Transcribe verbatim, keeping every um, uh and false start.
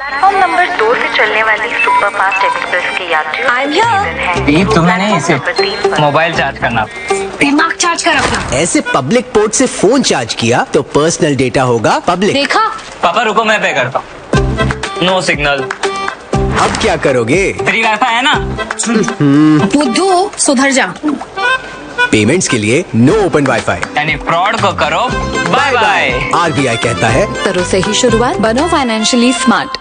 Platform number दो से चलने वाली सुपर फास्ट एक्सप्रेस के यात्रियों तुम्हें नहीं इसे मोबाइल चार्ज करना, दिमाग चार्ज कर अपना। ऐसे पब्लिक पोर्ट से फोन चार्ज किया तो पर्सनल डेटा होगा पब्लिक। देखा? पापा रुको मैं पे करता हूँ। No signal. अब क्या करोगे? फ्री वाईफाई है ना। बुद्धू सुधर जा। पेमेंट्स के लिए नो ओपन वाईफाई यानी फ्रॉड को करो बाय बाय। आरबीआई कहता है करो सही शुरुआत, बनो फाइनेंशियली स्मार्ट।